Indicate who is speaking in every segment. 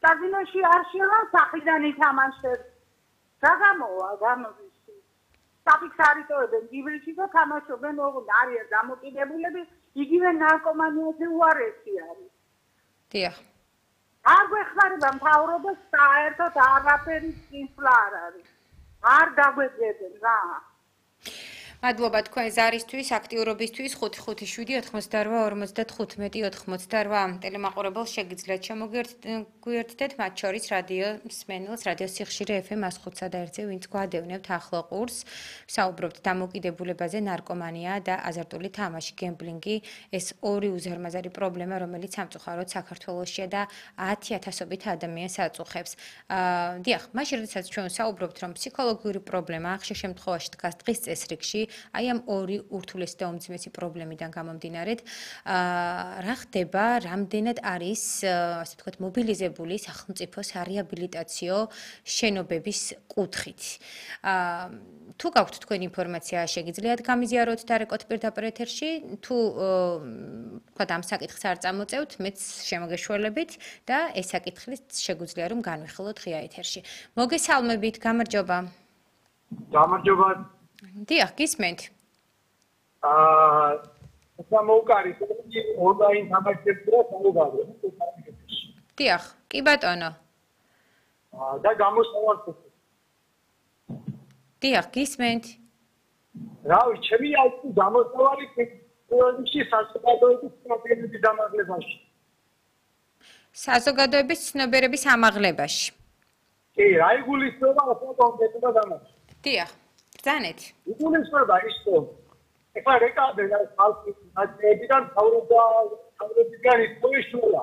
Speaker 1: კაზინოში არ შევა სახლიდან ითამაშებს. რა გამოვა გამოვისი? საფიქს არიტოვებენ გიბრიში და თამაშობენ ოღონდ არიან დამოკიდებულები, იგივე ნარკომანიაზე უარესი არის.
Speaker 2: დიახ.
Speaker 1: არ გვეხმარება მთავრობას საერთოდ არაფერი წინსვლა არ არის. არ დაგვეძებენ რა.
Speaker 2: მადლობა თქვენ ზარისთვის, აქტიურობისთვის 555-88-55-88 ტელემაყურებელს შეგიძლიათ შემოგვიერთდეთ, მათ შორის რადიო მსმენელს, რადიო სიხშირე FM 105.1-ზე, ვინც გვადევნებთ ახლო ყურს, საუბრობთ დამოკიდებულებაზე, ნარკომანია და აზარტული თამაში, გემბლინგი, ეს ორი უზარმაზარი პრობლემა, რომელიც სამწუხაროდ საქართველოშია და 10,000-ობით ადამიანს აწუხებს. დიახ, მაშინ როდესაც ჩვენ საუბრობთ, რომ ფსიქოლოგიური პრობლემა ხშირ შემთხვევაში დგას დღის წესრიგში, აი ამ ორი ურთულესი და უმძიმესი პრობლემიდან გამომდინარედ, რა ხდება, რამდენად არის, ასე ვთქვათ, მობილიზებული სახელმწიფო სარეაბილიტაციო შენობების კუთხით. თუ გაქვთ თქვენ ინფორმაცია, შეგიძლიათ გამიზიაროთ და რეკოთ პირდაპირ ეთერში, თუ ვთქვათ, ამ საკითხს არ წამოწევთ, მეც შემოგეშველებით და ეს საკითხიც შეგვიძლია რომ განვიხილოთ ღია ეთერში. მოგესალმებით, გამარჯობა.
Speaker 3: გამარჯობა.
Speaker 2: დიახ, გისმენთ.
Speaker 3: სამოუკარი ონლაინ თამაშებს და სამოუკარი.
Speaker 2: დიახ, კი ბატონო.
Speaker 3: და გამოსავალს.
Speaker 2: დიახ, გისმენთ.
Speaker 3: რავი, ჩემი აუცი გამოსავალი პროექტში საზოგადოების ცნობიერების ამაღლებაში.
Speaker 2: საზოგადოების ცნობიერების ამაღლებაში.
Speaker 3: კი, რა იგულისხმება ახლა კონკრეტულად ამას?
Speaker 2: დიახ, ბრძანეთ.
Speaker 3: იგულისხმება ის რომ ეხლა რეკადე და ხალხის ნაწილებიდან თავრობიდან იწვეშულა.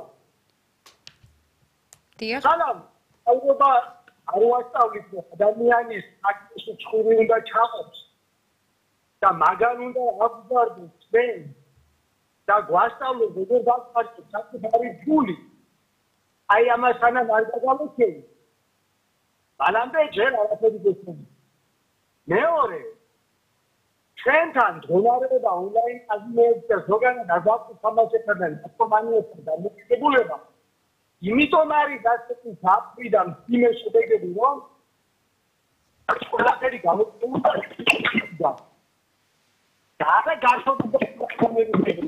Speaker 2: დიახ.
Speaker 3: სალამ, თავრობა არ უასწავლის ადამიანის აქტივში ჩხური უნდა ჩაყოს და მაგან უნდა აღგვარდეს ჩვენ და გვასწავლოს როგორ დავხარჯოთ საკუთარი ფული. აი ამასთანავ არ დაგავიწყდეთ. ბალანტე ჯერ არაფერი გესმის. მეორე ჩვენთან მდგომარეობა ონლაინ კაზინოებში და ზოგადად აზარტულ თამაშებთან ნარკომანიასთან დამოკიდებულება იმიტომ არის ასეთი საფრთხე და მძიმე შედეგები რომ ყველაფერი გამოწვეულია და არა განსხვავებული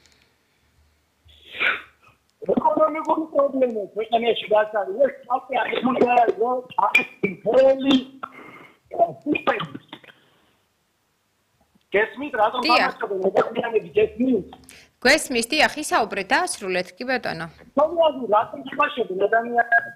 Speaker 3: ეკონომიკური პრობლემა ქვეყანაში გასარის ეს ხალხი აღიმუშავა რომ ახალი გესმით რატომ გამარჯობა ადამიანები გესმით
Speaker 2: გვესმის დიახ ისაუბრეთ დაასრულეთ კი ბატონო
Speaker 3: თუმცა რატომ თამაშობენ ადამიანები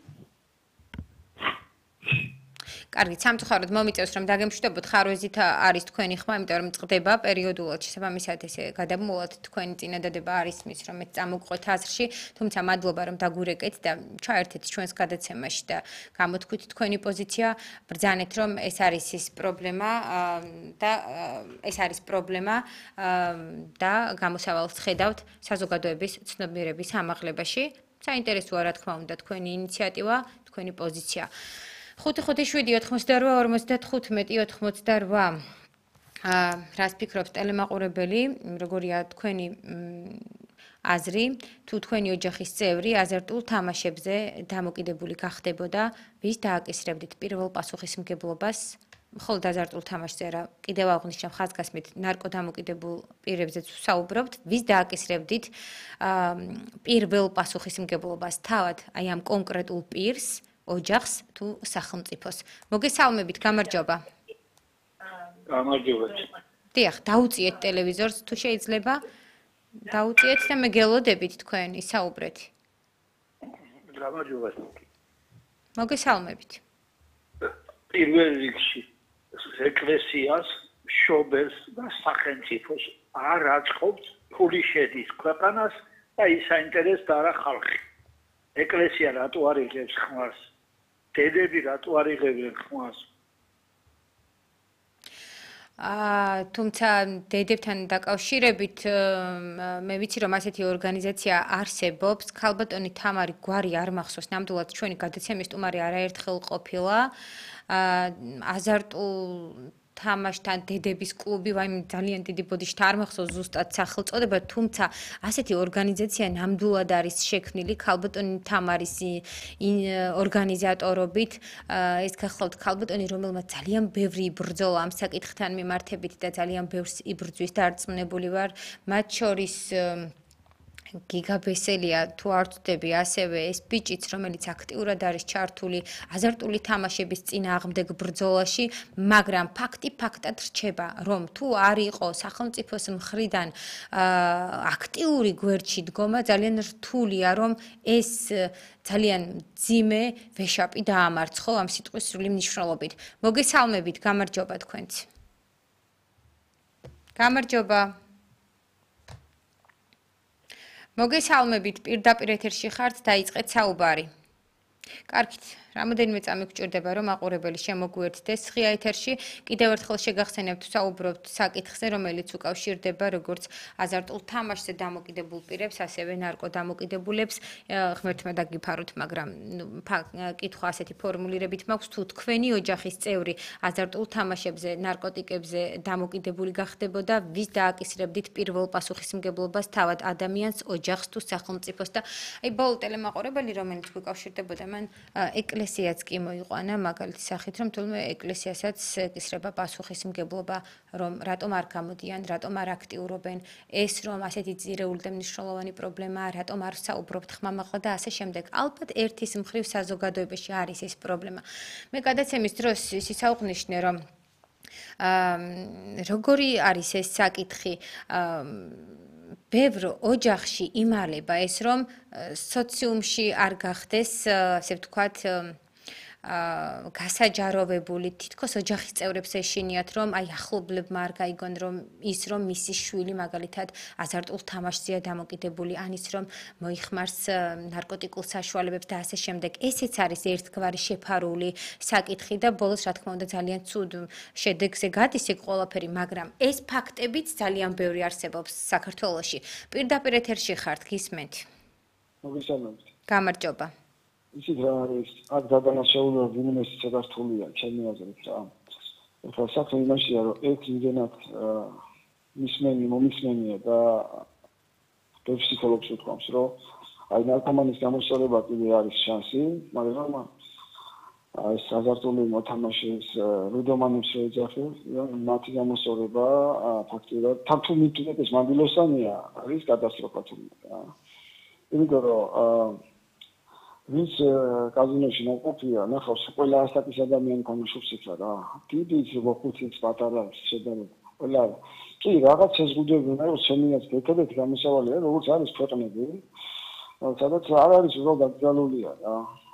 Speaker 2: კარგი, სამწუხაროდ მომიწევს რომ დაგემშვიდობოთ ხარვეზით არის თქვენი ხმა, იმიტომ რომ წყდება პერიოდულად შესაბამისად ესე გადამოვალთ თქვენი წინადადება არის მის რომ ეს წამოგყვეთ აზრში, თუმცა მადლობა რომ დაგვირეკეთ და ჩაერთეთ ჩვენს გადაცემაში და გამოთქვით თქვენი პოზიცია, ბრძანეთ რომ ეს არის ის პრობლემა და გამოსავალს ხედავთ საზოგადოების ცნობიერების ამაღლებაში. საინტერესოა რა თქმა უნდა თქვენი ინიციატივა, თქვენი პოზიცია. 557-88-95-88 რას ფიქრობს ტელემაყურებელი, როგორია თქვენი აზრი, თუ თქვენი ოჯახის წევრი აზარტულ თამაშებზე დამოკიდებული გახდებოდა, ვის დააკისრებდით პირველ პასუხისმგებლობას, მხოლოდ აზარტულ თამაშზე რა, კიდევ აღნიშნავ ხაზგასმით ნარკოდამოკიდებულ პირებზეც ვსაუბრობთ, ვის დააკისრებდით პირველ პასუხისმგებლობას, თავად აი ამ კონკრეტულ პირს, ოჯახს თუ სახელმწიფოს. მოგესალმებით, გამარჯობა.
Speaker 3: გამარჯობა.
Speaker 2: დიახ, დაუწიეთ ტელევიზორს თუ შეიძლება. დაუწიეთ და მე გელოდებით თქვენ ისაუბრეთ.
Speaker 3: გამარჯობა.
Speaker 2: მოგესალმებით.
Speaker 3: პირველ რიგში ეკლესიას, შობელს და სახელმწიფოს არ აწყობს ფული შედის ქვეყანას და ის აინტერესებს არა ხალხი. ეკლესია რატო არ იღებს ხმას? დედები რატო არ იღებენ ხმას?
Speaker 2: თუმცა დედებთან დაკავშირებით მე ვიცი რომ ასეთი ორგანიზაცია არსებობს. ქალბატონი თამარი გვარი არ მახსოვს, ნამდვილად ჩვენი გადაცემის სტუმარი არაერთხელ ყოფილა. აზარტულ თამაშთან დედების კლუბი, ვაიმე ძალიან დიდი ბოდიშით არ მახსოვს ზუსტად სახელწოდება, თუმცა ასეთი ორგანიზაცია ნამდვილად არის შექმნილი ქალბატონი თამარის ორგანიზატორობით. ეს გახლავთ ქალბატონი, რომელმაც ძალიან ბევრი იბრძოლა ამ საკითხთან მიმართებით და ძალიან ბევრს იბრძვის დარწმუნებული ვარ, მათ შორის გიგაბესელია თუ არ ვწდები, ასევე ეს ბიჭიც, რომელიც აქტიურად არის ჩართული აზარტული თამაშების წინააღმდეგ ბრძოლაში, მაგრამ ფაქტად რჩება, რომ თუ არ იყო სახელმწიფოს მხრიდან აქტიური გვერდში დგომა, ძალიან რთულია, რომ ეს ძალიან მძიმე ვეშაპი დაამარცხო ამ სიტყვის სრული მნიშვნელობით. მოგესალმებით, გამარჯობა თქვენც. გამარჯობა. მოგესალმებით, პირდაპირ ეთერში ხართ, დაიწყეთ საუბარი. კარგით, რამოდენიმე წამი გვჭირდება, რომ მაყურებელი შემოგვიერთდეს ღია ეთერში. კიდევ ერთხელ შეგახსენებთ, ვსაუბრობთ საკითხზე, რომელიც უკავშირდება როგორც აზარტულ თამაშზე დამოკიდებულ პირებს, ასევე ნარკოდამოკიდებულებს. ღმერთმა დაგიფაროთ, მაგრამ კითხვა ასეთი ფორმულირებით მაქვს, თუ თქვენი ოჯახის წევრი აზარტულ თამაშებზე, ნარკოტიკებზე დამოკიდებული გახდებოდა, ვის დააკისრებდით პირველ პასუხისმგებლობას თავად ადამიანს, ოჯახს თუ სახელმწიფოს და აი ბოლო ტელემაყურებელი, რომელიც გვიკავშირდებოდა, მან ეკლესიაც კი მოიყვანა მაგალითის სახით, რომ თულმე ეკლესიასაც ეკისრება პასუხისმგებლობა, რომ რატომ არ გამოდიან, რატომ არ აქტიურობენ, ეს რომ ასეთი ძირეული და მნიშვნელოვანი პრობლემაა, რატომ არ ვსაუბრობთ ხმამაღლა და ასე შემდეგ. ალბათ ერთის მხრივ საზოგადოებაში არის ეს პრობლემა. მე გადაცემის დროს ისიც აღვნიშნე, რომ როგორი არის ეს საკითხი, ბევრ ოჯახში იმალება ეს, რომ სოციუმში არ გახდეს, ასე ვთქვათ, გასაჯაროვებული, თითქოს ოჯახის წევრებს ეშინიათ, რომ აი ახლობლებმა არ გაიგონ, რომ ის რომ მისი შვილი მაგალითად აზარტულ თამაშზეა დამოკიდებული, ან ის რომ მოიხმარს ნარკოტიკულ საშუალებებს და ასე შემდეგ. ესეც არის ერთგვარი შეფარული საკითხი და ბოლოს რა თქმა უნდა ძალიან ცუდ შედეგზე გადის ეგ ყველაფერი, მაგრამ ეს ფაქტებიც ძალიან ბევრი არსებობს საქართველოში. პირდაპირ ეთერში ხართ, გისმენთ?
Speaker 4: მოგესალმებით.
Speaker 2: გამარჯობა.
Speaker 4: ისიც რა არის, აქ დადანაშაულება ვინმეს შეგართულია, ჩემი აზრით რა. ეხლა საქმე იმაშია, რომ ეს იმენად მომისმენია და ფსიქოლოგს უთქვამს, რომ აი ნარკომანის გამოსწორება კიდე არის შანსი, მაგრამ ეს აზარტული მოთამაშის რუდომანებს შეეძახეს, მათი გამოსწორება ფაქტობრივად თუ მithumetes მანდილოსანია, არის კატასტროფა თუმცა რა. იმიტომ რომ ვინც კაზინოში ნაკოფია, ნახავს ყველა ასაკის ადამიანი თამაშობს იქა რა. დიდი ვოხუციც პატარა შედარებით. ყველა კი რაღაც შეზღუდვები უნდა იყოს შემიაც ერთადერთი გამოსავალია, როგორც არის ქვეყნები, სადაც არ არის უბრალოდ დაკრძალულია რა.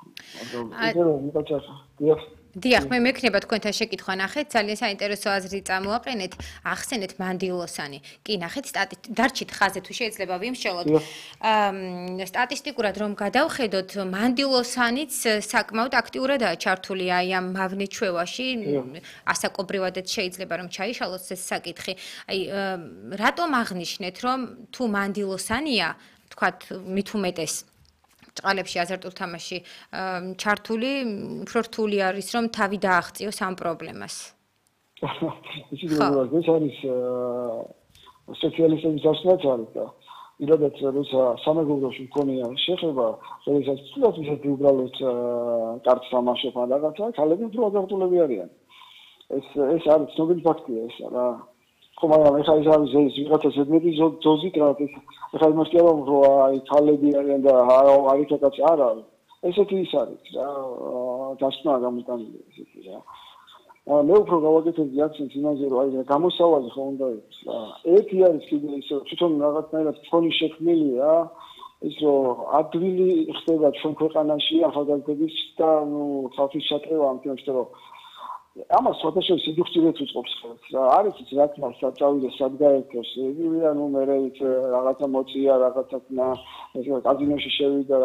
Speaker 2: დიახ, მე მექნება თქვენთან შეკითხვა ნახეთ, ძალიან საინტერესო აზრი წამოაყენეთ, ახსენეთ მანდილოსანი. კი, ნახეთ, დარჩით ხაზე თუ შეიძლება ვიმშელოთ. სტატისტიკურად რომ გადავხედოთ, მანდილოსანიც საკმაოდ აქტიურადაა ჩართული აი ამ მავნეჩვევაში, ასაკობრივადაც შეიძლება რომ ჩაიშალოს ეს საკითხი. აი, რატომ აღნიშნეთ, რომ თუ მანდილოსანია, თქვათ, მithumetes ჭყალებში აზარტულ თამაში ჩართული, უფრო რთული არის, რომ თავი დააღწიოს ამ პრობლემას.
Speaker 4: ისიც არის სპეციალისტების დასწრებაც არის და ირადაც როცა სამეგობროში მქონია შეხება, როდესაც თუნდაც ისეთი უბრალოდ კარტს თამაშობენ რაღაცა, ქალები უფრო აზარტულები არიან. ეს არის ცნობილი ფაქტია ეს რა. ხო, მაგრამ ეხლა ის არის ვიღაცა ზედმეტი დოზით რა ეს ეხლა იმასია რომ აი ქალები არიან და არიქაკაც არ არის. ესეთი ის არის რა, დასწრა გამოტანილი ესეთი რა. მე უფრო გავაკეთებდი აქცენტს იმაზე რომ აი გამოსავალი ხო უნდა იყოს რა. ერთი არის კიდე ის თვითონ რაღაცნაირად ფონი შექმნილია ის რომ ადვილი ხდება ჩვენ ქვეყანაში ახალგაზრდების და ხალხის ჩატევა ამ თემში რომ ამას სხვადასხვა სიძუხჭირეთ უწყობს ხელს რა. არის ის რა თქმა უნდა წავიდა სადგაერთოს იგივე ანუ მე რაღაცა მოწია რაღაცა ეს კაზინოში შევიდა რაღაც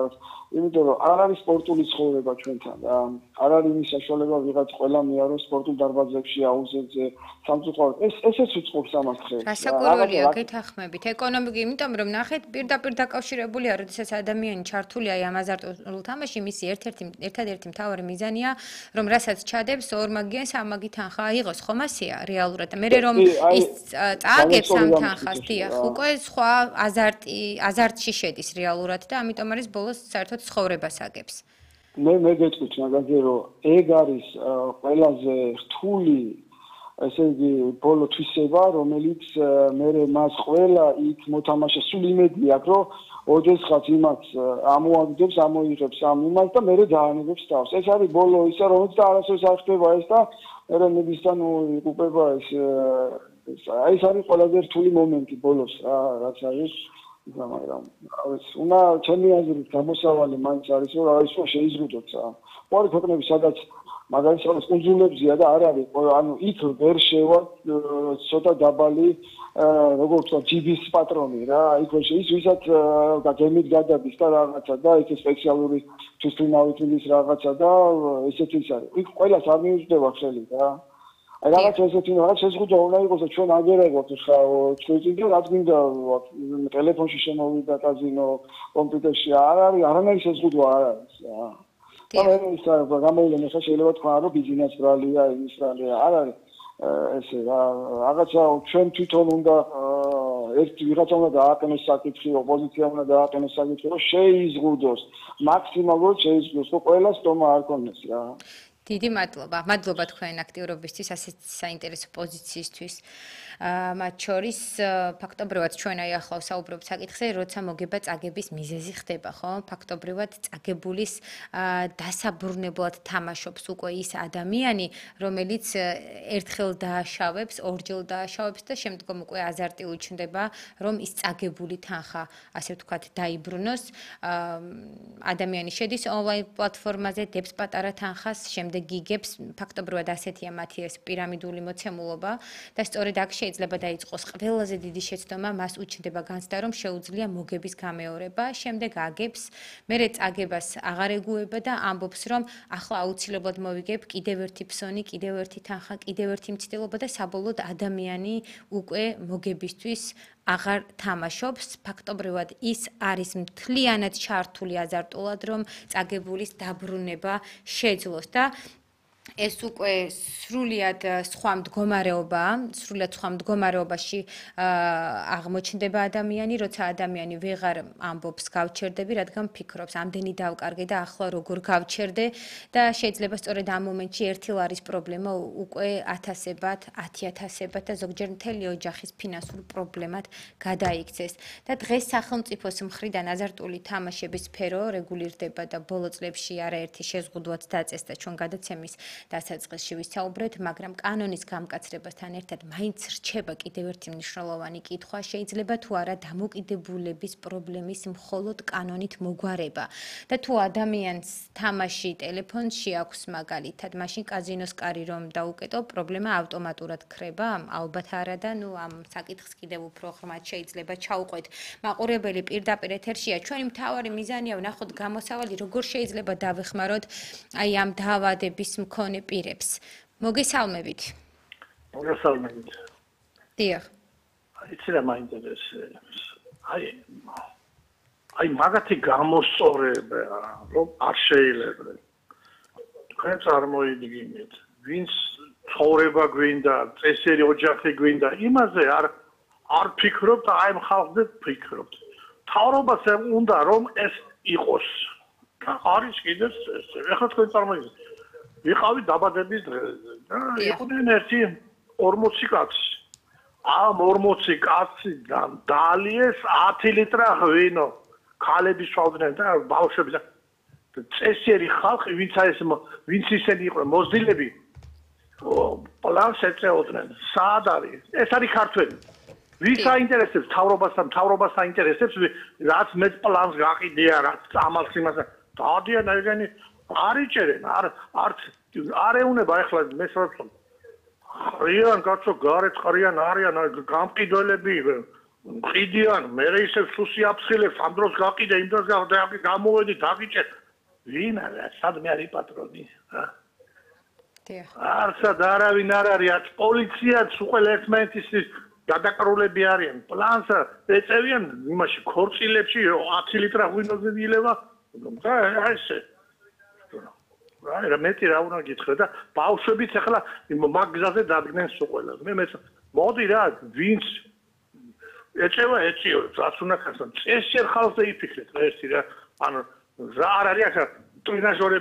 Speaker 4: იმიტომ რომ არ არის სპორტული ცხოვრება ჩვენთან და არ არის იმის საშუალება ვიღაც ყველა მიაროს სპორტულ დარბაზებში აუზებზე სამწუხაროდ ესეც უწყობს ამას ხერხს.
Speaker 2: გასაკვირველია გეთახმებით ეკონომიკა, იმიტომ რომ ნახეთ პირდაპირ დაკავშირებულია, როდესაც ადამიანი ჩართულია ამ აზარტულ თამაში, მისი ერთადერთი მთავარი მიზანია, რომ რასაც ჩადებს, ორმაგი ან სამმაგი თანხა აიღოს, ხომ ასეა რეალურად. მე რომ ის წააგებს ამ თანხას, დიახ, უკვე სხვა აზარტში შედის რეალურად და ამიტომ არის ბოლოს საერთოდ ცხოვრებას აგებს.
Speaker 4: მე გეტყვით მაგაზე რომ ეგ არის ყველაზე რთული ესე იგი ბოლო თვისება რომელიც მე მას ყველა იქ მოთამაშე სულ იმედი აქვს რომ ოდესღაც იმას ამოაგდებს ამოიღებს ამ იმას და მე დაანებებს თავს ეს არის ბოლო ისა რომელიც და არასოდეს არ ხდება ეს და მე მედისთან იკუპება ეს არის ყველაზე რთული მომენტი ბოლოს რაც არის მაგრამ უნდა ჩემი აზრით გამოსავალი მაინც არის რომ რა ისო შეიზღუდოთ ორი ქვეყნები სადაც მაგალითად კონსულებზია და არ არის ანუ იქ ვერ შევა ცოტა დაბალი როგორც ვთქვა ჯიბის პატრონი რა იქ ის ვისაც გემით გადადის და რაღაცა და ეს სპეციალური თვითმფრინავით ის რაღაცა და ესეც ის არის იქ ყველას არ მიუძდება ხელი რა აი რაღაც ესეთი რაღაც შეზღუდვა უნდა იყოს და ჩვენ აგერაგვაქვს ხა ჩვენი და რაც გინდა ტელეფონში შემოვიდა კაზინო კომპიუტერში არ არის არანაირი შეზღუდვა არ არის რა ეს გამოვლენა შეიძლება თქვა რომ ბიზნეს ბრალია ის ბრალია არ არის ესე რა რაღაცა ჩვენ თვითონ უნდა ერთი ვიღაცა უნდა დააყენოს საკითხი ოპოზიცია უნდა დააყენოს საკითხი რომ შეიზღუდოს მაქსიმალურად შეიზღუდოს რომ ყველა სტომა არ კონდეს რა
Speaker 2: დიდი მადლობა თქვენ აქტიურობისთვის ასეთ საინტერესო პოზიციისთვის მათ შორის ფაქტობრივად ჩვენ აი ახლა საუბრობთ საკითხზე როცა მოგება წაგების მიზეზი ხდება ხო ფაქტობრივად წაგებულის დასაბრუნებლად თამაშობს უკვე ის ადამიანი რომელიც ერთხელ დააშავებს ორჯერ დააშავებს და შემდგომ უკვე აზარტი უჩნდება რომ ის წაგებული თანხა ასე ვთქვათ დაიბრუნოს ადამიანი შედის ონლაინ პლატფორმაზე დებს პატარა თანხას შემდეგ იგებს ფაქტობრივად ასეთია მათი ეს პირამიდული მოცემულობა და სწორედ აქ შეიძლება დაიწყოს ყველაზე დიდი შეცდომა მას უჩნდება განცდა რომ შეუძლია მოგების გამეორება შემდეგ აგებს მერე წაგებას აღარ ეგუება და ამბობს რომ ახლა აუცილებლად მოვიგებ კიდევ ერთი ფსონი კიდევ ერთი თანხა კიდევ ერთი მცდელობა და საბოლოოდ ადამიანი უკვე მოგებისთვის აღარ თამაშობს ფაქტობრივად ის არის მთლიანად ჩართული აზარტულად რომ წაგებულის დაბრუნება შეძლოს და ეს უკვე სრულიად სხვა მდგომარეობაში აღმოჩნდება ადამიანი, როცა ადამიანი ვეღარ ამბობს გავჩერდები, რადგან ფიქრობს, ამდენი დავკარგე და ახლა როგორ გავჩერდე და შეიძლება სწორედ ამ მომენტში ერთი ლარის პრობლემა უკვე 1000-ად და ზოგჯერ მთელი ოჯახის ფინანსურ პრობლემად გადაიქცეს. და დღეს სახელმწიფოს მხრიდან აზარტული თამაშების სფერო რეგულირდება და ბოლო წლებში არაერთი შეზღუდვაც დაწესდა ჩვენ გადაცემის დასაწყისში ვისაუბრეთ, მაგრამ კანონის გამკაცრებასთან ერთად მაინც რჩება კიდევ ერთი მნიშვნელოვანი კითხვა, შეიძლება თუ არა დამოკიდებულების პრობლემის მხოლოდ კანონით მოგვარება და თუ ადამიანს თამაში ტელეფონში აქვს მაგალითად, მაშინ კაზინოს კარი რომ დაუკეტო, პრობლემა ავტომატურად ქრება, ალბათ არა და ამ საკითხს კიდევ უფრო ღრმად შეიძლება ჩაუყვეთ. მაყურებელი პირდაპირ ეთერშია, ჩვენი მთავარი მიზანია ვნახოთ გამოსავალი, როგორ შეიძლება დავეხმაროთ აი ამ დაავადების მქონე პირებს. მოგესალმებით.
Speaker 3: მოგესალმებით.
Speaker 2: დიახ.
Speaker 3: იცი რა მაინტერესებს. აი მაგათი გამოსწორება რომ არ შეიძლება. თქვენ წარმოიდგინეთ, ვინც ცხოვრება გვინდა, წესიერი ოჯახი გვინდა, იმაზე არ ფიქრობთ, აი ხალხზე ფიქრობთ. თავრობას უნდა რომ ეს იყოს. არის კიდევ ეხლა თქვენ წარმოიდგინეთ ვიყავი დაბადების დღეზე და იყვნენ ერთი 40 კაცი. ამ 40 კაციდან დაალიეს 10 ლიტრა ღვინო. ქალები შავდნენ და ბავშვები და წესიერი ხალხი, ვინც ისინი იყვნენ მოზდილები, პლანს ეწეოდნენ. სად არის? ეს არის ქართველი. ვის აინტერესებს თავრობას აინტერესებს, რაც მეც პლანს გაყიდია, რაც ამალს იმას დადიან ეგენი არ იჭერენ, არ ეუნება ახლა მე ვთქვი. რიან კაცო გარეთ ყრიან არიან გამყიდველები,
Speaker 5: ყიდიან, მე ისევ სუსი აფხილებს, ამ დროს გაყიდე, იმ დროს გამოვედი, დაგიჭერ. ვინ არა, სადმე არის პატრონი, რა?
Speaker 2: დიახ.
Speaker 5: არცად არავინ არ არის, არც პოლიციაც უყელ ერთმანეთის გადაკრულები არიან. პლანს ეწევიან იმაში ქორწილებში 10 ლიტრა ღვინოზე დილევა. და ესე. რა მეტი რა უნდა გითხრა და ბავშვებიც ახლა მაგ გზაზე დადგნენ სულ. მე მოდი რა, ვინც ეწევა ეწიო, რაც უნდა ხასო. წესიერ ხალხზე იფიქრეთ, ერთი რა. ანუ რა არ არის ახლა ტრენაჟორები